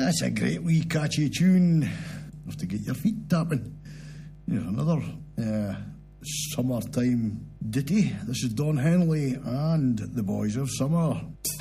That's a great wee catchy tune. Have to get your feet tapping. Here's another summertime ditty. This is Don Henley and the Boys of Summer.